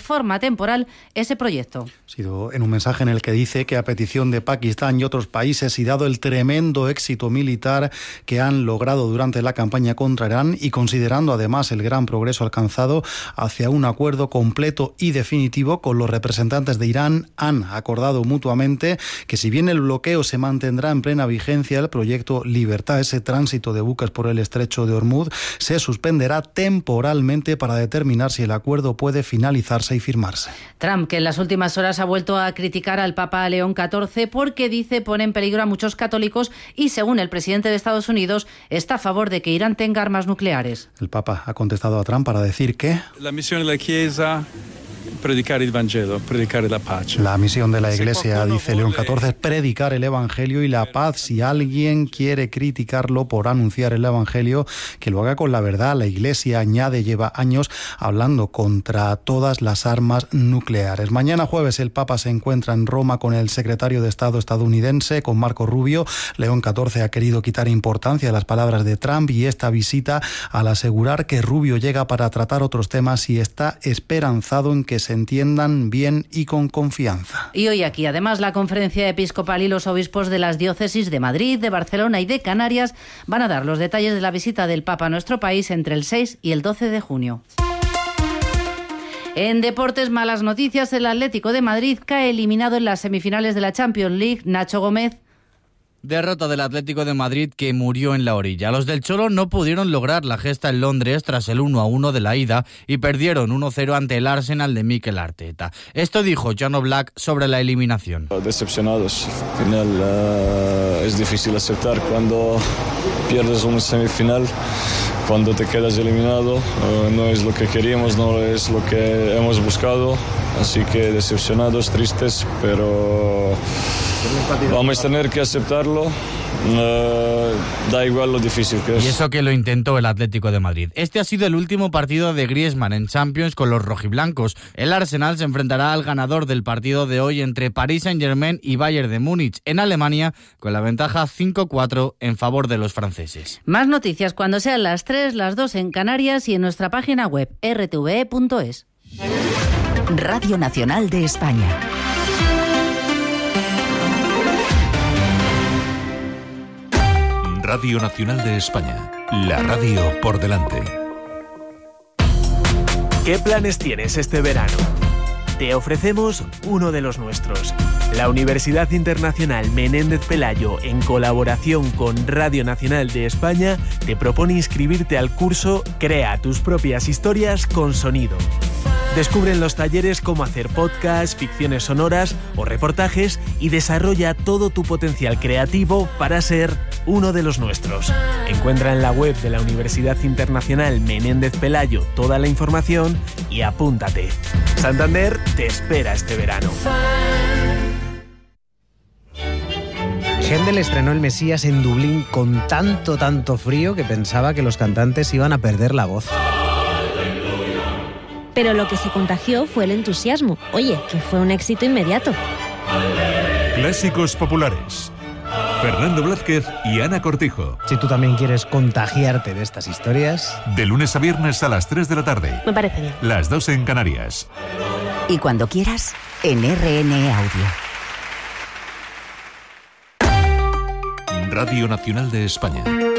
forma temporal ese proyecto. Ha sido en un mensaje en el que dice que a petición de Pakistán y otros países y dado el tremendo éxito militar que han logrado durante la campaña contra Irán y considerando además el gran progreso alcanzado hacia un acuerdo completo y definitivo con los representantes de Irán, han acordado mutuamente que si bien el bloqueo se mantendrá en plena vigencia, el proyecto Libertad, ese tránsito de buques por el estrecho de Hormuz, se suspenderá temporalmente para determinar si el acuerdo puede finalizarse y firmarse. Trump, que en las últimas horas ha vuelto a criticar al Papa León XIV porque dice pone en peligro a muchos católicos y, según el presidente de Estados Unidos, está a favor de que Irán tenga armas nucleares. El Papa ha contestado a Trump para decir que la misión de la Chiesa predicar el Vangelo, predicar la paz. La misión de la Iglesia, dice León XIV, es predicar el Evangelio y la paz. Si alguien quiere criticarlo por anunciar el Evangelio, que lo haga con la verdad. La Iglesia, añade, lleva años hablando contra todas las armas nucleares. Mañana jueves el Papa se encuentra en Roma con el secretario de Estado estadounidense, con Marco Rubio. León XIV ha querido quitar importancia a las palabras de Trump y esta visita al asegurar que Rubio llega para tratar otros temas y está esperanzado en que se entiendan bien y con confianza. Y hoy aquí, además, la Conferencia Episcopal y los obispos de las diócesis de Madrid, de Barcelona y de Canarias van a dar los detalles de la visita del Papa a nuestro país entre el 6 y el 12 de junio. En deportes, malas noticias. El Atlético de Madrid cae eliminado en las semifinales de la Champions League. Nacho Gómez. Derrota del Atlético de Madrid que murió en la orilla. Los del Cholo no pudieron lograr la gesta en Londres tras el 1-1 de la ida y perdieron 1-0 ante el Arsenal de Mikel Arteta. Esto dijo Jan Oblak sobre la eliminación. Decepcionados. Al final es difícil aceptar cuando pierdes una semifinal. Cuando te quedas eliminado, no es lo que queríamos, no es lo que hemos buscado, así que decepcionados, tristes, pero vamos a tener que aceptarlo, da igual lo difícil que es. Y eso que lo intentó el Atlético de Madrid. Este ha sido el último partido de Griezmann en Champions con los rojiblancos. El Arsenal se enfrentará al ganador del partido de hoy entre Paris Saint-Germain y Bayern de Múnich en Alemania, con la ventaja 5-4 en favor de los franceses. Más noticias cuando sean las 3, las 2 en Canarias y en nuestra página web rtve.es. Radio Nacional de España. Radio Nacional de España, la radio por delante. ¿Qué planes tienes este verano? Te ofrecemos uno de los nuestros. La Universidad Internacional Menéndez Pelayo, en colaboración con Radio Nacional de España, te propone inscribirte al curso Crea tus propias historias con sonido. Descubre en los talleres cómo hacer podcasts, ficciones sonoras o reportajes y desarrolla todo tu potencial creativo para ser uno de los nuestros. Encuentra en la web de la Universidad Internacional Menéndez Pelayo toda la información y apúntate. Santander te espera este verano. Händel estrenó el Mesías en Dublín con tanto frío que pensaba que los cantantes iban a perder la voz. Pero lo que se contagió fue el entusiasmo. Oye, que fue un éxito inmediato. Clásicos populares. Fernando Blázquez y Ana Cortijo. Si tú también quieres contagiarte de estas historias... De lunes a viernes a las 3 de la tarde. Me parece bien. Las 2 en Canarias. Y cuando quieras, en RN Audio. Radio Nacional de España.